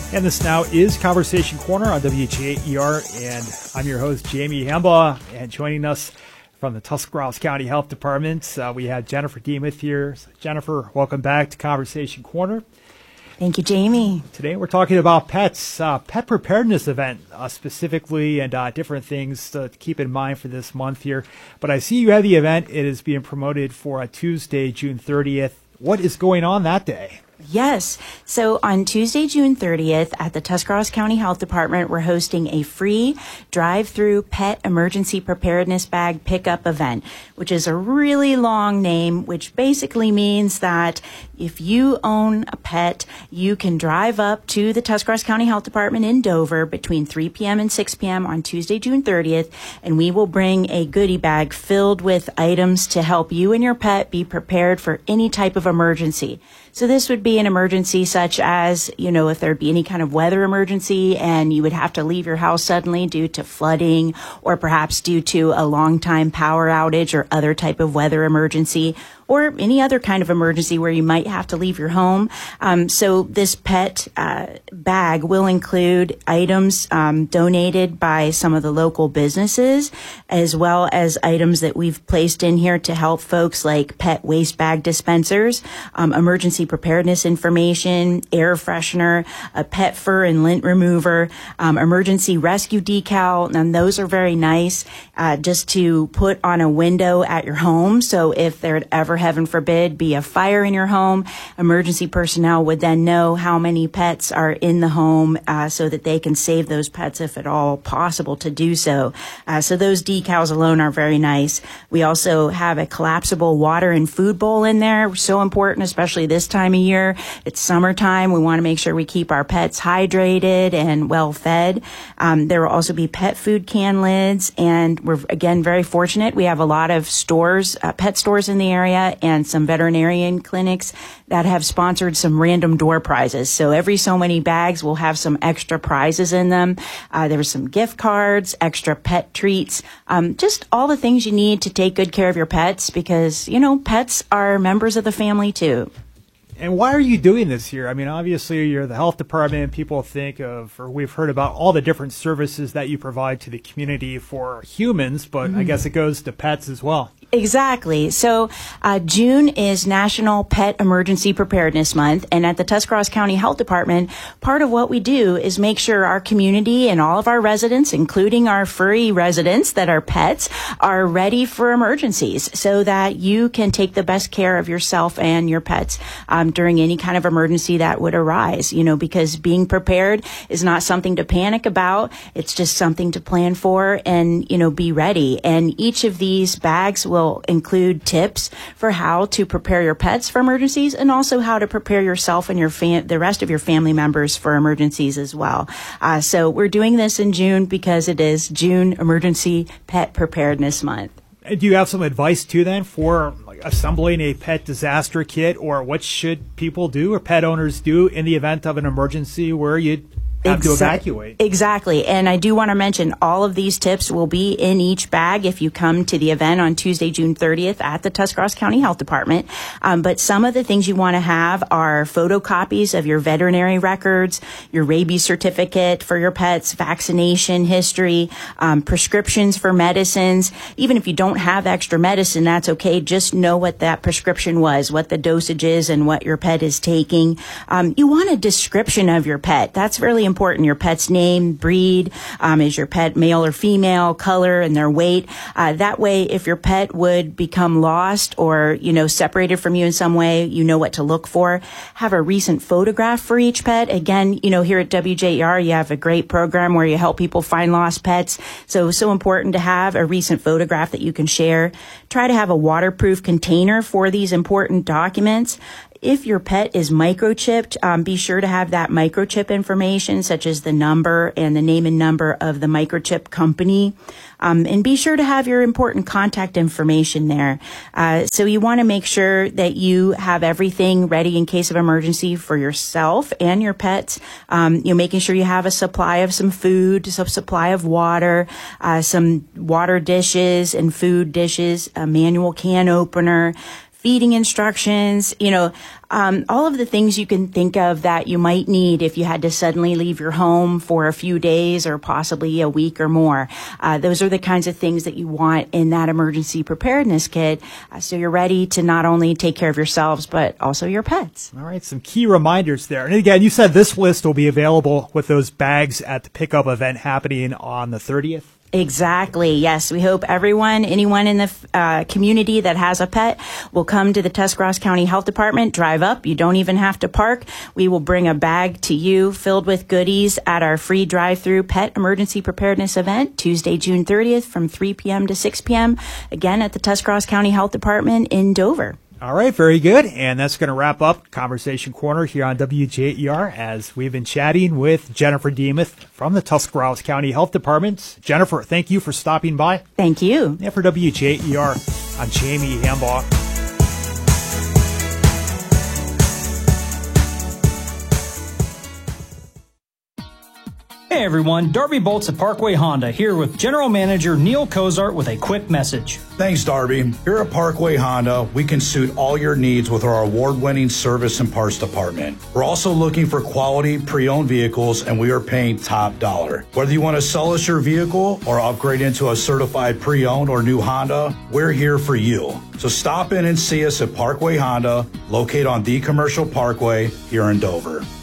And this now is Conversation Corner on WHAER, and I'm your host, Jamie Hamba, and joining us from the Tuscarawas County Health Department, we have Jennifer Demuth here. So Jennifer, welcome back to Conversation Corner. Thank you, Jamie. Today we're talking about pets, pet preparedness event specifically, and different things to keep in mind for this month here. But I see you have the event. It is being promoted for Tuesday, June 30th. What is going on that day? Yes. So on Tuesday, June 30th at the Tuscarawas County Health Department, we're hosting a free drive-through pet emergency preparedness bag pickup event, which is a really long name, which basically means that if you own a pet, you can drive up to the Tuscarawas County Health Department in Dover between 3 p.m. and 6 p.m. on Tuesday, June 30th, and we will bring a goodie bag filled with items to help you and your pet be prepared for any type of emergency. So this would be an emergency such as, if there'd be any kind of weather emergency and you would have to leave your house suddenly due to flooding or perhaps due to a long time power outage or other type of weather emergency, or any other kind of emergency where you might have to leave your home. So this pet bag will include items donated by some of the local businesses, as well as items that we've placed in here to help folks like pet waste bag dispensers, emergency preparedness information, air freshener, a pet fur and lint remover, emergency rescue decal, and those are very nice just to put on a window at your home. So if there'd ever, heaven forbid, be a fire in your home, emergency personnel would then know how many pets are in the home so that they can save those pets if at all possible to do so. So those decals alone are very nice. We also have a collapsible water and food bowl in there. So important, especially this time of year. It's summertime. We want to make sure we keep our pets hydrated and well fed. There will also be pet food can lids, and we're again very fortunate. We have a lot of stores, pet stores in the area, and some veterinarian clinics that have sponsored some random door prizes. So every so many bags will have some extra prizes in them. There's some gift cards, extra pet treats, just all the things you need to take good care of your pets because, pets are members of the family too. And why are you doing this here? I mean, obviously, you're the health department. People think of, or we've heard about all the different services that you provide to the community for humans, but I guess it goes to pets as well. Exactly. So June is National Pet Emergency Preparedness Month, and at the Tuscarawas County Health Department, part of what we do is make sure our community and all of our residents, including our furry residents that are pets, are ready for emergencies so that you can take the best care of yourself and your pets during any kind of emergency that would arise, because being prepared is not something to panic about. It's just something to plan for and, be ready. And each of these bags will include tips for how to prepare your pets for emergencies and also how to prepare yourself and the rest of your family members for emergencies as well. So we're doing this in June because it is June Emergency Pet Preparedness Month. Do you have some advice too then for assembling a pet disaster kit, or what should people do or pet owners do in the event of an emergency where you'd have to evacuate? Exactly. And I do want to mention all of these tips will be in each bag if you come to the event on Tuesday, June 30th at the Tuscarawas County Health Department. But some of the things you want to have are photocopies of your veterinary records, your rabies certificate for your pets, vaccination history, prescriptions for medicines. Even if you don't have extra medicine, that's okay. Just know what that prescription was, what the dosage is, and what your pet is taking. You want a description of your pet. That's really important. Your pet's name, breed, is your pet male or female, color, and their weight. That way, if your pet would become lost or, separated from you in some way, you know what to look for. Have a recent photograph for each pet. Again, here at WJR, you have a great program where you help people find lost pets. So important to have a recent photograph that you can share. Try to have a waterproof container for these important documents. If your pet is microchipped, be sure to have that microchip information, such as the number and the name and number of the microchip company. And be sure to have your important contact information there. So you want to make sure that you have everything ready in case of emergency for yourself and your pets. Making sure you have a supply of some food, some supply of water, some water dishes and food dishes, a manual can opener, feeding instructions, all of the things you can think of that you might need if you had to suddenly leave your home for a few days or possibly a week or more. Those are the kinds of things that you want in that emergency preparedness kit, so you're ready to not only take care of yourselves, but also your pets. All right, some key reminders there. And again, you said this list will be available with those bags at the pickup event happening on the 30th. Exactly. Yes. We hope anyone in the community that has a pet will come to the Tuscarawas County Health Department, drive up. You don't even have to park. We will bring a bag to you filled with goodies at our free drive-through pet emergency preparedness event, Tuesday, June 30th from 3 p.m. to 6 p.m. Again, at the Tuscarawas County Health Department in Dover. All right, very good. And that's going to wrap up Conversation Corner here on WJER as we've been chatting with Jennifer Demuth from the Tuscarawas County Health Department. Jennifer, thank you for stopping by. Thank you. And for WJER, I'm Jamie Hambaugh. Hey everyone, Darby Bolts at Parkway Honda here with General Manager Neil Cozart with a quick message. Thanks, Darby. Here at Parkway Honda, we can suit all your needs with our award-winning service and parts department. We're also looking for quality pre-owned vehicles, and we are paying top dollar. Whether you want to sell us your vehicle or upgrade into a certified pre-owned or new Honda, we're here for you. So stop in and see us at Parkway Honda, located on the Commercial Parkway here in Dover.